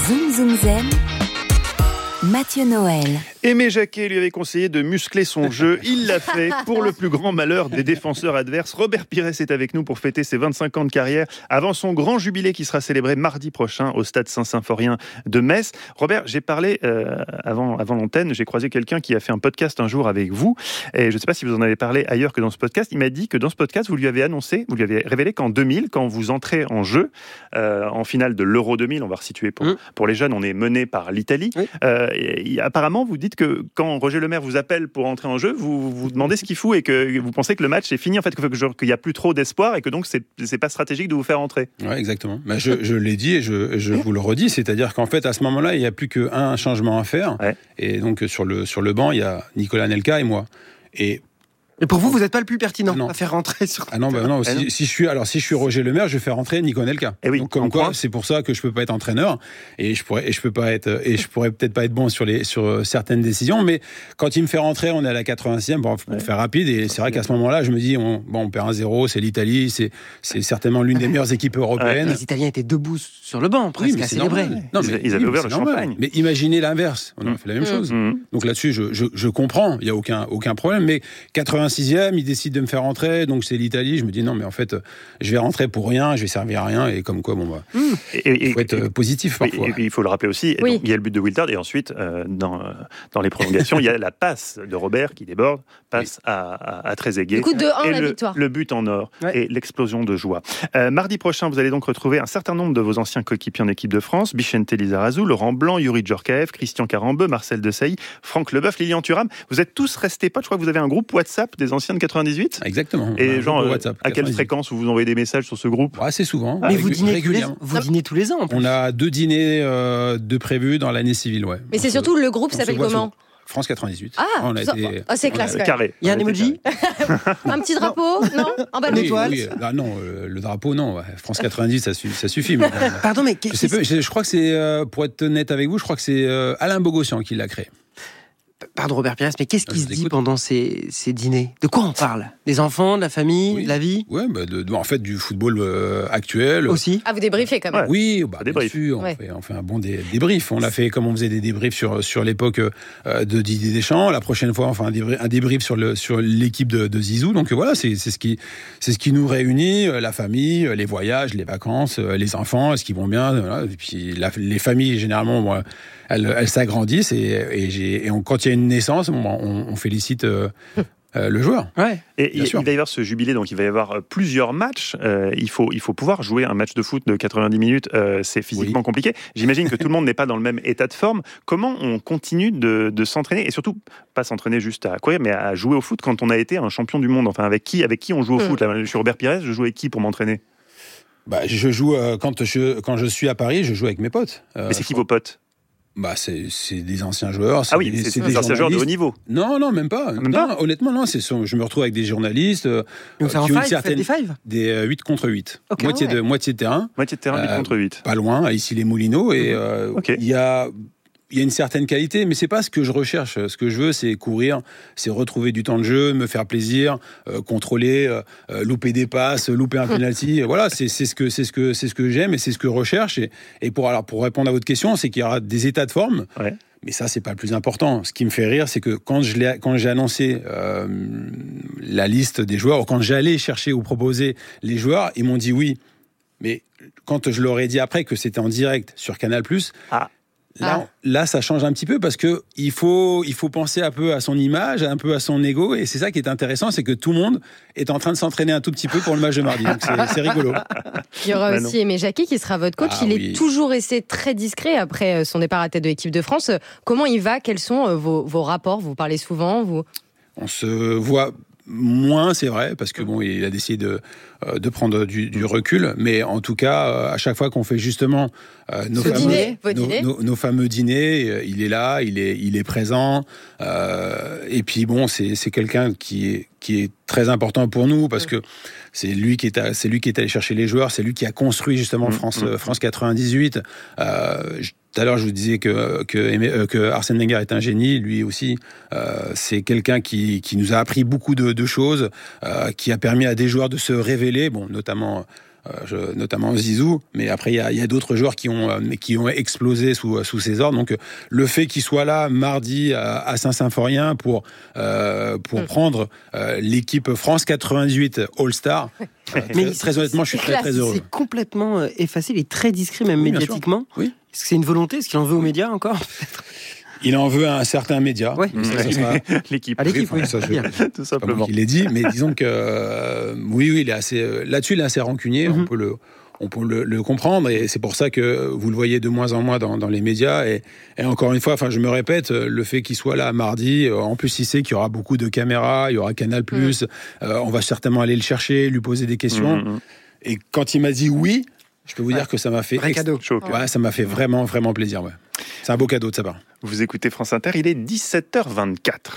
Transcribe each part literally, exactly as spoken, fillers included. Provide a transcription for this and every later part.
Zoom Zoom Zen, Mathieu Noël. Aimé Jacquet lui avait conseillé de muscler son jeu. Il l'a fait pour le plus grand malheur des défenseurs adverses. Robert Pires est avec nous pour fêter ses vingt-cinq ans de carrière avant son grand jubilé qui sera célébré mardi prochain au stade Saint-Symphorien de Metz. Robert, j'ai parlé euh, avant, avant l'antenne, j'ai croisé quelqu'un qui a fait un podcast un jour avec vous et je ne sais pas si vous en avez parlé ailleurs que dans ce podcast. Il m'a dit que dans ce podcast, vous lui avez annoncé, vous lui avez révélé qu'en deux mille, quand vous entrez en jeu, euh, en finale de l'Euro deux mille, on va resituer pour, mmh. pour les jeunes, on est mené par l'Italie. Oui. Euh, et, et, apparemment, vous dites que quand Roger Lemaire vous appelle pour entrer en jeu, vous vous demandez ce qu'il fout et que vous pensez que le match est fini, en fait, qu'il n'y a plus trop d'espoir et que donc c'est, c'est pas stratégique de vous faire entrer. Oui, exactement. Mais je, je l'ai dit et je, je vous le redis, c'est-à-dire qu'en fait, à ce moment-là, il n'y a plus qu'un changement à faire. Ouais. Et donc, sur le, sur le banc, il y a Nicolas Anelka et moi. Et Et pour vous, vous n'êtes pas le plus pertinent non. à faire rentrer sur. Ah non, bah non. Si, si je suis, alors si je suis Roger Lemaire, je vais faire rentrer Nico Anelka. Et oui, donc comme quoi, c'est pour ça que je peux pas être entraîneur et je pourrais, et je peux pas être, et je pourrais peut-être pas être bon sur les, sur certaines décisions. Mais quand il me fait rentrer, on est à la quatre-vingtième, bon, pour ouais. faire rapide. Et c'est vrai qu'à ce moment-là, je me dis, on, bon, on perd un zéro, c'est l'Italie, c'est, c'est certainement l'une des meilleures équipes européennes. Les Italiens étaient debout sur le banc, presque, oui, à célébrer. Non, mais ils avaient oui, ouvert le normal. champagne. Mais imaginez l'inverse. On a mmh. fait la même mmh. chose. Mmh. Donc là-dessus, je, je, je comprends. Il y a aucun, aucun problème. Mais quatre-vingt-sixième, il décide de me faire rentrer, donc c'est l'Italie. Je me dis non, mais en fait, je vais rentrer pour rien, je vais servir à rien, et comme quoi, bon, bah, mmh. il faut être et, positif parfois. Et, et, et il faut le rappeler aussi, oui. donc, il y a le but de Wiltord, et ensuite, euh, dans, dans les prolongations, il y a la passe de Robert qui déborde, passe oui. à, à, à Trezeguet. Du coup, deux un, et la le, victoire. Le but en or, ouais. et l'explosion de joie. Euh, mardi prochain, vous allez donc retrouver un certain nombre de vos anciens coéquipiers en équipe de France, Bichente Lizarazu, Laurent Blanc, Yuri Djorkaeff, Christian Carambeu, Marcel Desailly, Franck Leboeuf, Lilian Thuram. Vous êtes tous restés potes, je crois que vous avez un groupe WhatsApp des anciens de quatre-vingt-dix-huit. Exactement. Et genre, euh, WhatsApp, à quelle fréquence vous vous envoyez des messages sur ce groupe ? Assez souvent. Mais vous dînez régulièrement. Vous dînez tous les ans. En plus. On a deux dîners euh, de prévus dans l'année civile, ouais. Mais on c'est se, surtout le groupe s'appelle comment souvent. France quatre-vingt-dix-huit. Ah, on a été, oh, c'est classe. Carré. Il y a un emoji. Un petit drapeau, non, en bas de l'étoile. Oui, oui. Ah, non, euh, le drapeau, non. France quatre-vingt-dix, ça, su- ça suffit. Mais, euh, Pardon, mais je, sais pas, je, je crois que c'est, euh, pour être honnête avec vous, je crois que c'est euh, Alain Bogossian qui l'a créé. Pardon Robert Pires, mais qu'est-ce qui se dit pendant ces, ces dîners ? De quoi on parle ? Des enfants, de la famille, oui. de la vie ? Oui, bah de, de, en fait du football euh, actuel. Aussi. Ah, vous débriefez quand même. Ouais. Oui, bah, bien sûr, ouais. on, fait, on fait un bon dé, débrief. On l'a fait comme on faisait des débriefs sur, sur l'époque euh, de Didier Deschamps. La prochaine fois, on fait un débrief, un débrief sur, le, sur l'équipe de, de Zizou. Donc voilà, c'est, c'est, ce qui, c'est ce qui nous réunit, la famille, les voyages, les vacances, les enfants, est-ce qu'ils vont bien, voilà. Et puis la, les familles, généralement, bon, elles, elles s'agrandissent et, et, j'ai, et on, quand il y a une naissance, bon, on, on félicite euh, euh, le joueur. Ouais. Et il, il va y avoir ce jubilé, donc il va y avoir plusieurs matchs. Euh, il, faut, il faut pouvoir jouer un match de foot de quatre-vingt-dix minutes, euh, c'est physiquement oui. compliqué. J'imagine que tout le monde n'est pas dans le même état de forme. Comment on continue de, de s'entraîner, et surtout, pas s'entraîner juste à courir, mais à jouer au foot quand on a été un champion du monde ? Enfin, avec qui, avec qui on joue au mmh. foot là, je suis Robert Pires, je joue avec qui pour m'entraîner ? Bah, je joue, euh, quand, je, quand je suis à Paris, je joue avec mes potes. Euh, mais c'est qui vos potes ? Bah c'est, c'est des anciens joueurs. C'est ah oui, des, c'est, c'est des anciens joueurs de haut niveau. Non, non, même pas. Même non, pas honnêtement, non. C'est, je me retrouve avec des journalistes euh, qui ont une certaine... des fives Des euh, huit contre huit. Okay, moitié, ouais. de, moitié de terrain. Moitié de terrain, huit euh, contre huit. Pas loin, à Issy-les-Moulineaux. Et il euh, okay. y a... Il y a une certaine qualité, mais c'est pas ce que je recherche. Ce que je veux, c'est courir, c'est retrouver du temps de jeu, me faire plaisir, euh, contrôler, euh, louper des passes, louper un penalty. Voilà, c'est, c'est ce que c'est ce que c'est ce que j'aime et c'est ce que je recherche. Et, et pour alors pour répondre à votre question, c'est qu'il y aura des états de forme. Ouais. Mais ça, c'est pas le plus important. Ce qui me fait rire, c'est que quand je l'ai, quand j'ai annoncé euh, la liste des joueurs, ou quand j'allais chercher ou proposer les joueurs, ils m'ont dit oui. Mais quand je leur ai dit après que c'était en direct sur Canal+, ah. Là, ah. là, ça change un petit peu parce que il faut, il faut penser un peu à son image, un peu à son ego, et c'est ça qui est intéressant, c'est que tout le monde est en train de s'entraîner un tout petit peu pour le match de mardi. Donc c'est, c'est rigolo. Il y aura bah aussi Aimé Jacquet qui sera votre coach. Ah, il oui. est toujours resté très discret après son départ à la tête de l'équipe de France. Comment il va ? Quels sont vos, vos rapports ? Vous parlez souvent vous... On se voit moins, c'est vrai, parce que bon, il a décidé de, de prendre du, du recul, mais en tout cas, à chaque fois qu'on fait justement euh, nos, fameux, dîner, nos, dîner. nos, nos fameux dîners, il est là, il est, il est présent, euh, et puis bon, c'est, c'est quelqu'un qui est, qui est très important pour nous, parce que c'est lui qui est, à, c'est lui qui est allé chercher les joueurs, c'est lui qui a construit justement France, mmh. France quatre-vingt-dix-huit. Euh, Tout à l'heure, je vous disais que, que, que Arsène Wenger est un génie. Lui aussi, euh, c'est quelqu'un qui, qui nous a appris beaucoup de, de choses, euh, qui a permis à des joueurs de se révéler, bon, notamment euh, je, notamment Zizou, mais après il y a, y a d'autres joueurs qui ont, euh, qui ont explosé sous, sous ses ordres. Donc le fait qu'il soit là mardi à, à Saint-Symphorien pour, euh, pour mmh. prendre euh, l'équipe France quatre-vingt-dix-huit All-Star, euh, mais très, très honnêtement, je suis très, très heureux. C'est complètement effacé, il est très discret même oui, médiatiquement. Oui. Est-ce que c'est une volonté? Est-ce qu'il en veut aux médias encore? Il en veut à un certain média. Ouais. Ça, ça sera... L'équipe. À l'équipe, oui. Enfin, ça, je... Tout simplement. Comme il est dit, mais disons que euh, oui, oui, il est assez. Euh, là-dessus, il est assez rancunier. Mm-hmm. On peut le, on peut le, le comprendre, et c'est pour ça que vous le voyez de moins en moins dans, dans les médias. Et, et encore une fois, enfin, je me répète, le fait qu'il soit là mardi, en plus, il sait qu'il y aura beaucoup de caméras, il y aura Canal+. Mm. Euh, on va certainement aller le chercher, lui poser des questions. Mm-hmm. Et quand il m'a dit oui, je peux vous ouais. dire que ça m'a fait vrai cadeau. Ouais, ça m'a fait vraiment, vraiment plaisir. Ouais. C'est un beau cadeau de sa part. Vous écoutez France Inter, il est dix-sept heures vingt-quatre.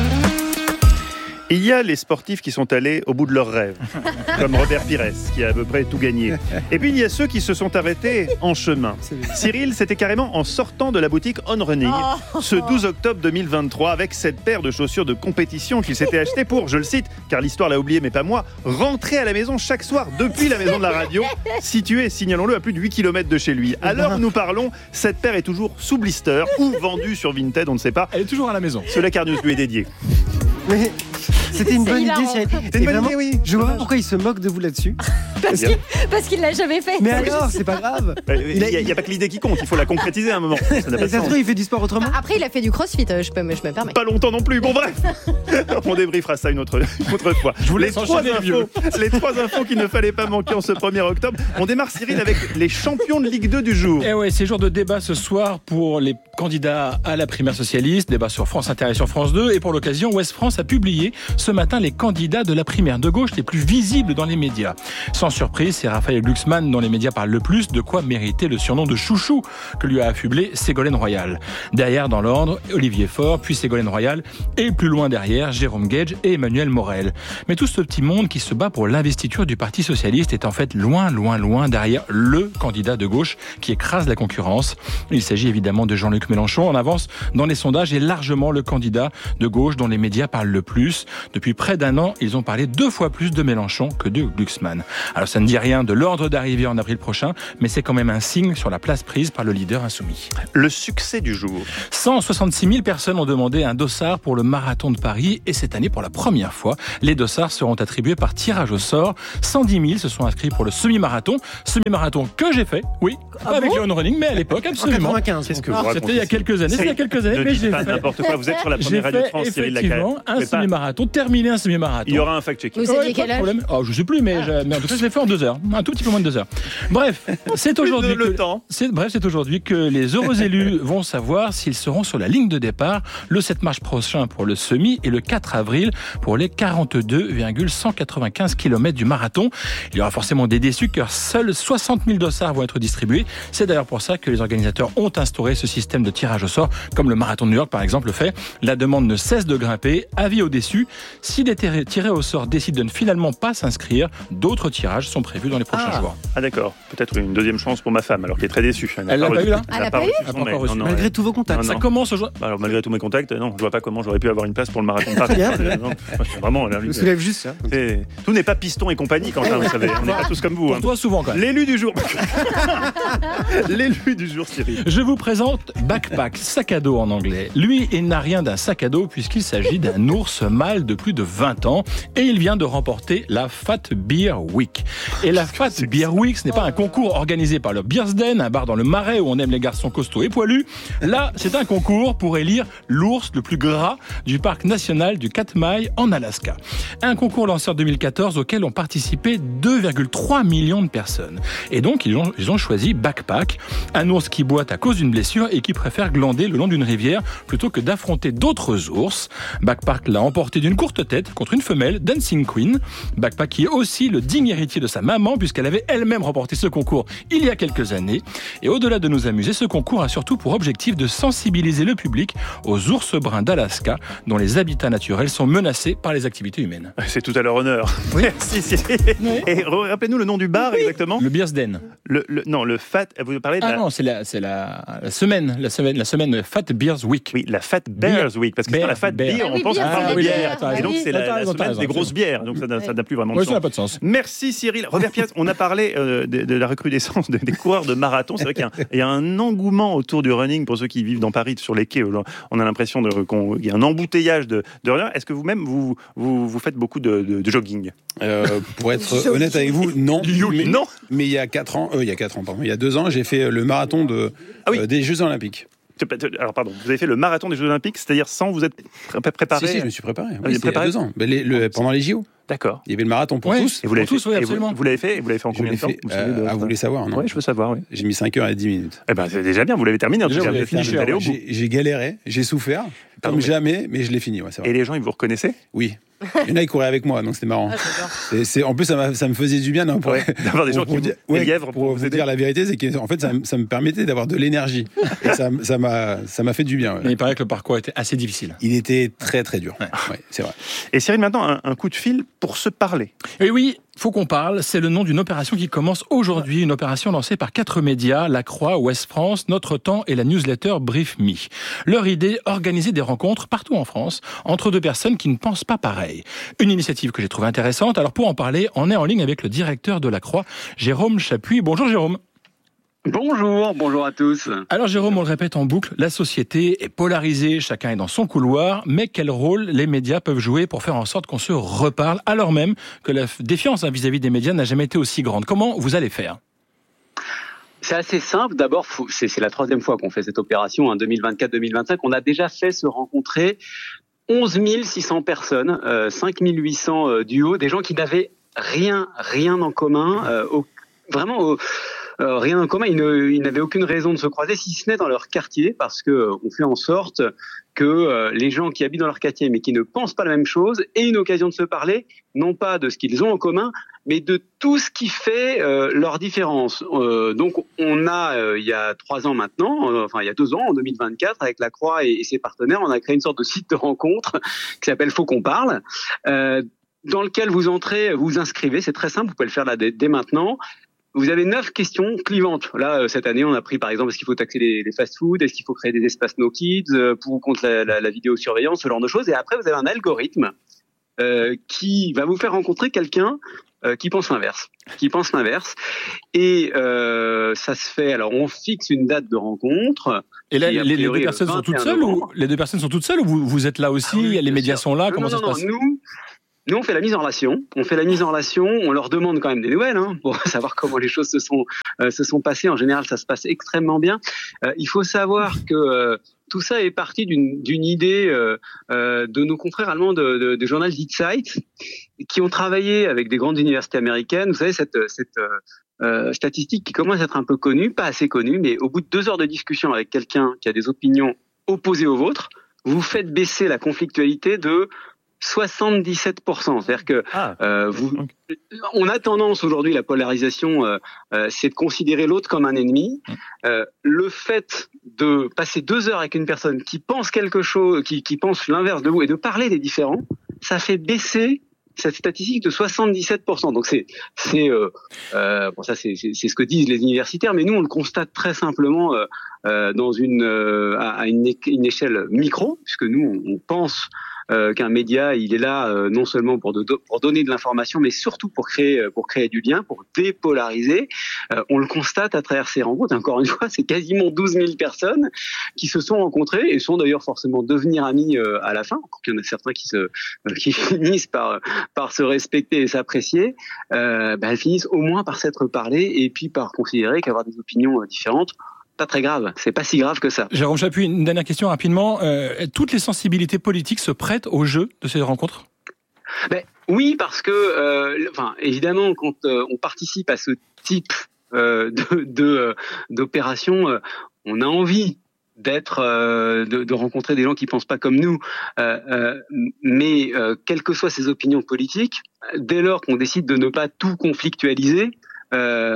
Il y a les sportifs qui sont allés au bout de leurs rêves, comme Robert Pires, qui a à peu près tout gagné. Et puis il y a ceux qui se sont arrêtés en chemin. Cyril, c'était carrément en sortant de la boutique On Running, ce douze octobre deux mille vingt-trois, avec cette paire de chaussures de compétition qu'il s'était acheté pour, je le cite, car l'histoire l'a oublié mais pas moi, rentrer à la maison chaque soir depuis la maison de la radio, située, signalons-le, à plus de huit kilomètres de chez lui. À l'heure où nous parlons, cette paire est toujours sous blister ou vendue sur Vinted, on ne sait pas. Elle est toujours à la maison. Cela Carnews lui est dédié. Mais c'était une c'est bonne hilarant. idée. C'était une bonne vraiment, idée, oui. Je vois pas pourquoi il se moque de vous là-dessus. Parce qu'il, parce qu'il l'a jamais fait. Mais alors, c'est pas grave. Il n'y a, a pas que l'idée qui compte, il faut la concrétiser à un moment. Ça n'a pas de sens. Il fait du sport autrement. Après, il a fait du crossfit, je, peux, je me permets. Pas longtemps non plus, bon bref. On débriefera ça une autre, une autre fois. Je vous les, laisse trois enchaîner, infos, les trois infos qu'il ne fallait pas manquer en ce premier octobre. On démarre, Cyril, avec les champions de Ligue deux du jour. Et ouais, c'est jour de débat ce soir pour les candidats à la primaire socialiste, débat sur France Inter et sur France deux. Et pour l'occasion, Ouest France a publié ce matin les candidats de la primaire de gauche les plus visibles dans les médias. Sans surprise, c'est Raphaël Glucksmann dont les médias parlent le plus, de quoi mériter le surnom de chouchou que lui a affublé Ségolène Royal. Derrière, dans l'ordre, Olivier Faure, puis Ségolène Royal, et plus loin derrière, Jérôme Gage et Emmanuel Morel. Mais tout ce petit monde qui se bat pour l'investiture du Parti socialiste est en fait loin, loin, loin derrière le candidat de gauche qui écrase la concurrence. Il s'agit évidemment de Jean-Luc Mélenchon, en avance dans les sondages et largement le candidat de gauche dont les médias parlent le plus. Depuis près d'un an, ils ont parlé deux fois plus de Mélenchon que de Glucksmann. Alors ça ne dit rien de l'ordre d'arrivée en avril prochain, mais c'est quand même un signe sur la place prise par le leader insoumis. Le succès du jour. cent soixante-six mille personnes ont demandé un dossard pour le marathon de Paris et cette année, pour la première fois, les dossards seront attribués par tirage au sort. cent dix mille se sont inscrits pour le semi-marathon. Semi-marathon que j'ai fait, oui, ah pas bon avec le On Running, mais à l'époque, absolument. En quatre-vingt-quinze. Qu'est-ce que vous Ah, racontez? c'était il y a quelques années, c'était il y a quelques années, Ne mais dites j'ai pas fait... n'importe quoi, vous êtes sur la J'ai première radio de fait France, Cyril Lacaille. effectivement un Mais pas- semi-marathon, terminé un semi-marathon. Il y aura un fact-check. Vous Ouais, aviez pas quel de âge? problème. Oh, je sais plus, mais, je- mais en tout cas, je l'ai fait en deux heures, un tout petit peu moins de deux heures. Bref, c'est aujourd'hui le que temps. c'est bref, c'est aujourd'hui que les heureux élus vont savoir s'ils seront sur la ligne de départ le sept mars prochain pour le semi et le quatre avril pour les quarante-deux virgule cent quatre-vingt-quinze kilomètres du marathon. Il y aura forcément des déçus car seuls soixante mille dossards vont être distribués. C'est d'ailleurs pour ça que les organisateurs ont instauré ce système de tirage au sort, comme le marathon de New York par exemple le fait. La demande ne cesse de grimper. Avis aux déçus, si les tirés tirés au sort décident de ne finalement pas s'inscrire, d'autres tirages sont prévus dans les prochains Ah. jours. Ah d'accord, peut-être une deuxième chance pour ma femme, alors qu'elle est très déçue. Elle l'a pas eu, là Elle Elle n'a l'a pas pas reçu eu son Elle a pas mail. reçu. Non, non, Malgré elle- tous vos contacts. Non, Ça non. commence aujourd'hui. Bah, alors, malgré tous mes contacts, non, je vois pas comment j'aurais pu avoir une place pour le marathon de Paris. Très bien, très bien. Non, c'est vraiment, là, Je me soulève juste ça. c'est- tout n'est pas piston et compagnie, Quentin, vous savez. On n'est pas tous comme vous. Pour hein. toi, souvent quand même. L'élu du jour. L'élu du jour, Cyril. Je vous présente Backpack, sac à dos en anglais. Lui, il n'a rien d'un sac à dos puisqu'il s'agit d'un ours mâle de plus de vingt ans et il vient de remporter la Fat Beer Week. Et la Fat Beer Week, ce n'est pas un concours organisé par le Beersden, un bar dans le Marais où on aime les garçons costauds et poilus. Là, c'est un concours pour élire l'ours le plus gras du parc national du Katmai en Alaska. Un concours lancé en deux mille quatorze auquel ont participé deux virgule trois millions de personnes. Et donc, ils ont, ils ont choisi Backpack, un ours qui boite à cause d'une blessure et qui préfère glander le long d'une rivière plutôt que d'affronter d'autres ours. Backpack l'a emporté d'une courte tête contre une femelle, Dancing Queen. Backpack qui est aussi le digne héritier de sa maman puisqu'elle avait elle-même remporté ce concours il y a quelques années. Et au-delà de nous amuser, ce concours a surtout pour objectif de sensibiliser le public aux ours bruns d'Alaska dont les habitats naturels sont menacés par les activités humaines. C'est tout à leur honneur. Oui. Merci, Cyril. Et rappelez-nous le nom du bar exactement. Le Beersden. Le, le- non, le Fat. Vous parlez de Ah la, non, c'est la, c'est la, la semaine, la semaine, la semaine Fat Beers Week. oui, la Fat Bears Week, parce que Bear, c'est la Fat bear. Beer, Ah on oui, pense beer, qu'on c'est parle la de bière. bière. attends, Ah Et donc c'est la, la semaine des grosses bières, donc ça n'a, ça n'a plus vraiment de ouais, sens. Ça n'a pas de sens. Merci Cyril. Robert Pires, on a parlé euh, de, de la recrudescence de, des coureurs de marathon. C'est vrai qu'il y a, un, il y a un engouement autour du running pour ceux qui vivent dans Paris, sur les quais. On a l'impression de, qu'il y a un embouteillage de, de rien. Est-ce que vous-même, vous, vous, vous faites beaucoup de, de, de jogging? euh, Pour être honnête avec vous, non. Mais, non. Mais il y a quatre ans, euh, il y a quatre ans, pardon, il y a deux ans, j'ai fait le marathon de, ah oui. euh, des Jeux Olympiques. Alors pardon, vous avez fait le marathon des Jeux Olympiques, c'est-à-dire sans vous être préparé? Si, si, je me suis préparé. Ah, oui, c'était il y a deux ans, les, le, pendant les J O. D'accord. Il y avait le marathon pour ouais. tous. Et vous l'avez pour fait, tous, oui, absolument. Vous, vous l'avez fait, et vous l'avez fait en combien de temps fait, euh, Ah, vous voulez savoir, non? Oui, je veux savoir, oui. J'ai mis cinq heures et dix minutes. Eh ben, c'est déjà bien, vous l'avez terminé. Déjà, vous l'avez fini, fini, allé au bout. J'ai, j'ai galéré, j'ai souffert, Pardon, comme mais... jamais, mais je l'ai fini. Ouais, c'est vrai. Et les gens, ils vous reconnaissaient? Oui. Il y en a qui couraient avec moi, donc c'était marrant. Ah, et c'est, en plus, ça, m'a, ça me faisait du bien, non, pour, ouais, d'avoir des gens pour, qui dire, vous, ouais, des lièvres pour, pour vous dire la vérité, c'est que en fait, ça, ça me permettait d'avoir de l'énergie. Et ça, ça m'a, ça m'a fait du bien. Ouais. Mais il paraît que le parcours était assez difficile. Il était très très dur. Ouais. Ouais, c'est vrai. Et Cyril, maintenant, un, un coup de fil pour se parler. Et oui. Faut qu'on parle, c'est le nom d'une opération qui commence aujourd'hui, une opération lancée par quatre médias, La Croix, Ouest France, Notre Temps et la newsletter Brief Me. Leur idée, organiser des rencontres partout en France entre deux personnes qui ne pensent pas pareil. Une initiative que j'ai trouvée intéressante. Alors pour en parler, on est en ligne avec le directeur de La Croix, Jérôme Chapuis. Bonjour Jérôme. Bonjour, bonjour à tous. Alors Jérôme, on le répète en boucle, la société est polarisée, chacun est dans son couloir, mais quel rôle les médias peuvent jouer pour faire en sorte qu'on se reparle, alors même que la défiance vis-à-vis des médias n'a jamais été aussi grande? Comment vous allez faire? C'est assez simple. D'abord, c'est, c'est la troisième fois qu'on fait cette opération, hein, deux mille vingt-quatre deux mille vingt-cinq. On a déjà fait se rencontrer onze mille six cents personnes, euh, cinq mille huit cents euh, duos, des gens qui n'avaient rien, rien en commun, euh, au, vraiment... Au, Euh, rien en commun, ils, ne, ils n'avaient aucune raison de se croiser, si ce n'est dans leur quartier, parce que euh, on fait en sorte que euh, les gens qui habitent dans leur quartier, mais qui ne pensent pas la même chose, aient une occasion de se parler, non pas de ce qu'ils ont en commun, mais de tout ce qui fait euh, leur différence. Euh, donc, on a, euh, il y a trois ans maintenant, euh, enfin il y a deux ans, en deux mille vingt-quatre, avec La Croix et, et ses partenaires, on a créé une sorte de site de rencontre qui s'appelle Faut qu'on parle. Euh, dans lequel vous entrez, vous vous inscrivez, c'est très simple, vous pouvez le faire là dès, dès maintenant. Vous avez neuf questions clivantes. Là, cette année, on a pris, par exemple, est-ce qu'il faut taxer les, les fast-foods, est-ce qu'il faut créer des espaces no kids, pour ou contre la, la, la vidéosurveillance, ce genre de choses. Et après, vous avez un algorithme euh, qui va vous faire rencontrer quelqu'un euh, qui pense l'inverse, qui pense l'inverse. Et euh, ça se fait. Alors, on fixe une date de rencontre. Et là, les, les deux personnes sont toutes seules ou les deux personnes sont toutes seules ou vous, vous êtes là aussi? Ah oui, les médias sûr. sont là. Non, comment non, ça non, se passe? Nous, Nous, on fait la mise en relation. On fait la mise en relation. On leur demande quand même des nouvelles, hein, pour savoir comment les choses se sont euh, se sont passées. En général, ça se passe extrêmement bien. Euh, il faut savoir que euh, tout ça est parti d'une d'une idée euh, euh, de nos confrères allemands de, de, de journal Die Zeit, qui ont travaillé avec des grandes universités américaines. Vous savez, cette cette euh, statistique qui commence à être un peu connue, pas assez connue, mais au bout de deux heures de discussion avec quelqu'un qui a des opinions opposées aux vôtres, vous faites baisser la conflictualité de soixante-dix-sept pour cent. C'est-à-dire que ah, euh, vous, on a tendance aujourd'hui, la polarisation, euh, euh, c'est de considérer l'autre comme un ennemi. Euh, le fait de passer deux heures avec une personne qui pense quelque chose, qui, qui pense l'inverse de vous, et de parler des différents, ça fait baisser cette statistique de soixante-dix-sept pour cent. Donc c'est c'est euh, euh, bon ça c'est, c'est c'est ce que disent les universitaires, mais nous on le constate très simplement euh, euh, dans une euh, à une, une échelle micro, puisque nous on, on pense Euh, qu'un média, il est là euh, non seulement pour, de, pour donner de l'information, mais surtout pour créer, pour créer du lien, pour dépolariser. Euh, on le constate à travers ces rencontres. Encore une fois, c'est quasiment douze mille personnes qui se sont rencontrées et sont d'ailleurs forcément devenir amis euh, à la fin. Encore qu'il y en a certains qui, se, euh, qui finissent par, par se respecter et s'apprécier. Euh, bah, elles finissent au moins par s'être parlées et puis par considérer qu'avoir des opinions euh, différentes, pas très grave, c'est pas si grave que ça. Jérôme Chapuis, une dernière question rapidement. Euh, toutes les sensibilités politiques se prêtent au jeu de ces rencontres ? Ben, oui, parce que, euh, enfin, évidemment, quand euh, on participe à ce type euh, de, de euh, d'opération, euh, on a envie d'être, euh, de, de rencontrer des gens qui pensent pas comme nous. Euh, euh, mais euh, quelles que soient ces opinions politiques, dès lors qu'on décide de ne pas tout conflictualiser, Euh,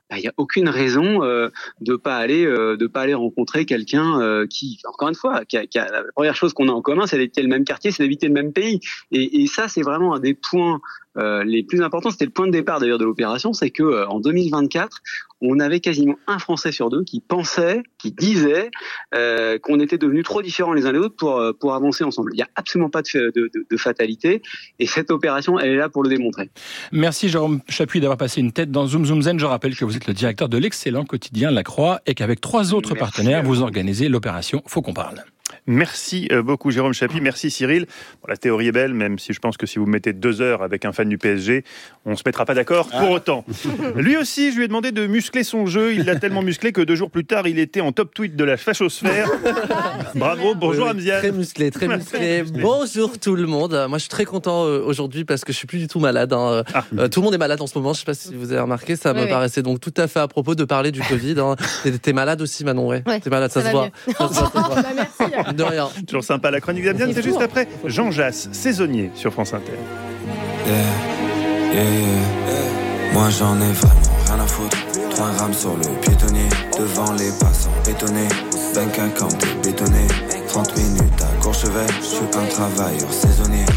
il bah, n'y a aucune raison euh, de pas aller euh, de pas aller rencontrer quelqu'un euh, qui, encore une fois, qui a, qui a, la première chose qu'on a en commun, c'est d'habiter le même quartier, c'est d'habiter le même pays. Et, et ça, c'est vraiment un des points euh, les plus importants. C'était le point de départ d'ailleurs de l'opération, c'est que euh, en deux mille vingt-quatre, on avait quasiment un Français sur deux qui pensait, qui disait euh, qu'on était devenus trop différents les uns les autres pour pour avancer ensemble. Il n'y a absolument pas de, de, de, de fatalité, et cette opération, elle est là pour le démontrer. Merci Jérôme Chapuis d'avoir passé une tête dans Zoom Zoom Zen. Je rappelle que vous êtes le directeur de l'excellent quotidien La Croix et qu'avec trois autres Merci partenaires, vous organisez l'opération Faut qu'on parle. Merci beaucoup Jérôme Chapuis, merci Cyril. Bon, la théorie est belle, même si je pense que si vous mettez deux heures avec un fan du P S G, on ne se mettra pas d'accord pour ah. autant. Lui aussi, je lui ai demandé de muscler son jeu. Il l'a tellement musclé que deux jours plus tire, il était en top tweet de la fachosphère. Bravo, bonjour oui, Amziane. Très musclé, très musclé. Bonjour tout le monde. Moi je suis très content euh, aujourd'hui parce que je suis plus du tout malade. Hein. Ah. Euh, tout le monde est malade en ce moment, je ne sais pas si vous avez remarqué, ça oui, me oui. paraissait donc tout à fait à propos de parler du Covid. Hein. T'es, t'es malade aussi Manon, ouais. ouais. T'es malade, ça, ça se voit. Ça se voit, ça se voit. Bah, merci. De rien. Toujours sympa la chronique d'Amziane, c'est juste après Jean Jass, saisonnier sur France Inter. Yeah, yeah, yeah. Moi j'en ai vraiment rien à foutre. trois grammes sur le piétonnier, devant les passants bétonnés. vingt-cinq ans bétonné, trente minutes à Courchevel. Je suis un travailleur saisonnier.